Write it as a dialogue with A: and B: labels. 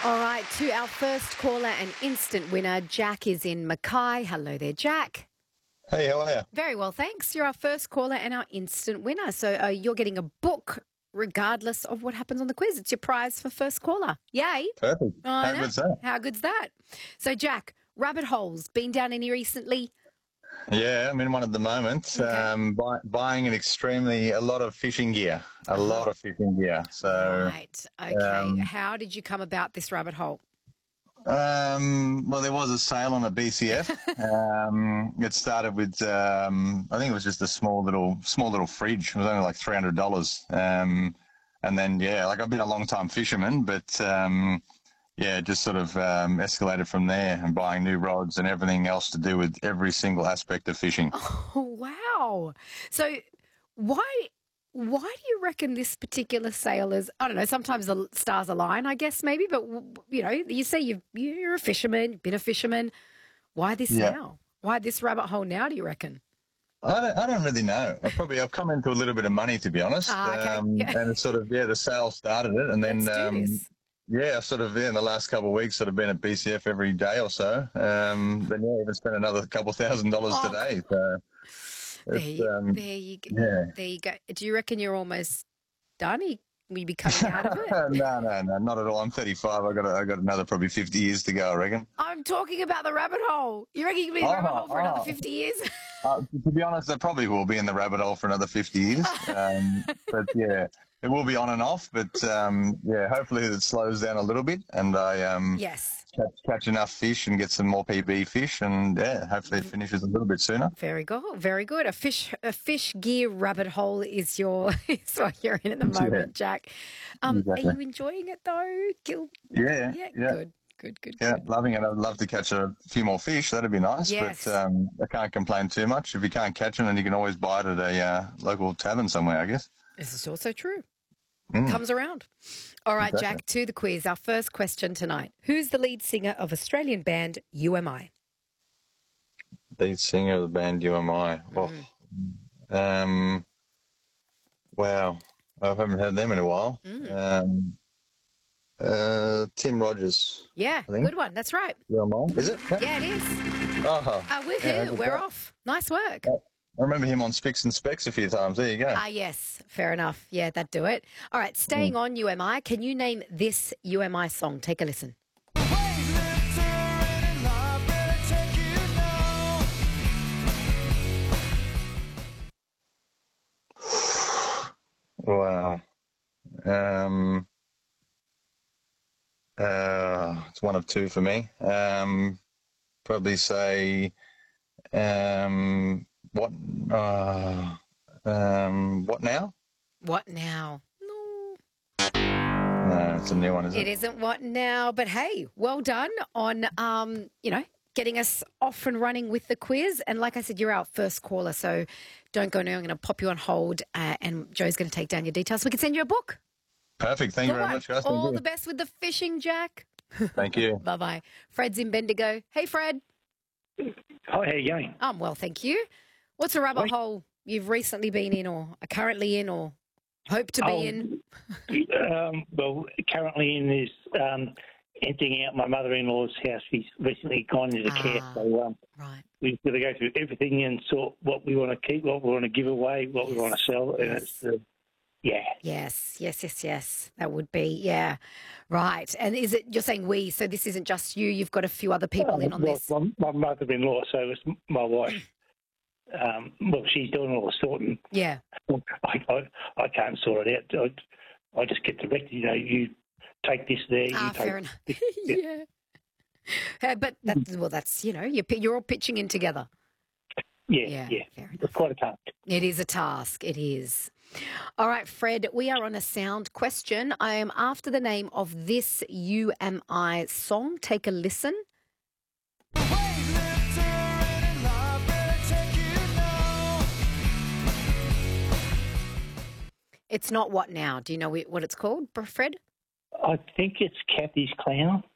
A: All right, to our first caller and instant winner, Jack is in Mackay. Hello there, Jack.
B: Hey, how are you?
A: Very well, thanks. You're our first caller and our instant winner. So you're getting a book regardless of what happens on the quiz. It's your prize for first caller. Yay.
B: Perfect.
A: I
B: How
A: know.
B: good's that?
A: How good's that? So, Jack, rabbit holes. Been down any recently?
B: Yeah, I'm in one at the moment.
A: Okay.
B: Buying a lot of fishing gear. A lot of fishing gear. So,
A: Right. Okay. How did you come about this rabbit hole?
B: well, there was a sale on a BCF. It started with, I think it was just a small little fridge. It was only like $300. And then, yeah, like I've been a long time fisherman, but yeah, just sort of escalated from there and buying new rods and everything else to do with every single aspect of fishing.
A: Oh, wow. So why do you reckon this particular sale is, I don't know, sometimes the stars align, I guess, maybe, but, you know, you say you're a fisherman, you've been a fisherman. Why this
B: Yeah.
A: now? Why this rabbit hole now, do you reckon?
B: I don't really know. I've come into a little bit of money, to be honest.
A: Okay. Yeah.
B: And it's sort of, yeah, the sale started it. And then,
A: Let's do this.
B: yeah, sort of, yeah, in the last couple of weeks, sort of been at BCF every day or so. Then, yeah, even spent another couple $1,000
A: Oh,
B: today. So, it's, yeah.
A: There you go. Do you reckon you're almost done? Will you be coming out of it?
B: No, not at all. I'm 35. I got another probably 50 years to go, I reckon.
A: I'm talking about the rabbit hole. You reckon you can be in the rabbit hole for another 50 years?
B: To be honest, I probably will be in the rabbit hole for another 50 years. But yeah, it will be on and off. But yeah, hopefully it slows down a little bit and I
A: Yes.
B: catch enough fish and get some more PB fish, and yeah, hopefully it finishes a little bit sooner.
A: Very good. Very good. A fish gear rabbit hole is is what you're in at the moment, Jack.
B: Exactly.
A: Are you enjoying it though, Gil?
B: Yeah.
A: Good.
B: Yeah, loving it. I'd love to catch a few more fish. That'd be nice.
A: Yes.
B: But I can't complain too much. If you can't catch them, then you can always buy it at a local tavern somewhere, I guess.
A: This is also true. Comes around. All right,
B: Exactly.
A: Jack, to the quiz. Our first question tonight. Who's the lead singer of Australian band UMI?
B: Lead singer of the band UMI. Oh. Wow. I haven't heard them in a while. Tim Rogers.
A: Yeah,
B: I think.
A: good one. That's right.
B: UMI. Is it?
A: Yeah, it is.
B: Oh.
A: Woohoo,
B: Yeah,
A: we're off. Nice work.
B: I remember him on Spicks and Specs a few times. There you go.
A: Yes, fair enough. Yeah, that'd do it. All right, staying on UMI, can you name this UMI song? Take a listen.
B: Wow. It's one of two for me. Probably say, what now?
A: What now? No.
B: No, it's a new one, isn't
A: It
B: it?
A: isn't what now, but hey, well done on, getting us off and running with the quiz. And like I said, you're our first caller, so don't go now. I'm going to pop you on hold and Joe's going to take down your details so we can send you a book.
B: Perfect. Thank you
A: All
B: very
A: right.
B: much, guys.
A: All the best with the fishing, Jack.
B: Thank you.
A: Bye-bye. Fred's in Bendigo. Hey, Fred.
C: Hi, how you going?
A: I'm well, thank you. What's a rabbit hole you've recently been in or are currently in or hope to be in?
C: Well, currently in this emptying out my mother-in-law's house. She's recently gone into care, so
A: Right.
C: we've got to go through everything and sort what we want to keep, what we want to give away, what we want to sell, and it's yeah.
A: Yes. That would be, yeah. Right. And is it, you're saying we, so this isn't just you, you've got a few other people in on this?
C: My mother-in-law, so it's my wife. Well, she's doing all the sorting.
A: Yeah.
C: I can't sort it out. I just get directed, you take this there. You take
A: Fair enough.
C: this.
A: Yeah. But that's, you're all pitching in together.
C: Yeah.
A: Fair enough.
C: It's quite a task.
A: It is a task. It is. All right, Fred, we are on a sound question. I am after the name of this UMI song. Take a listen. It's not what now? Do you know what it's called, Fred?
C: I think it's Kathy's Clown.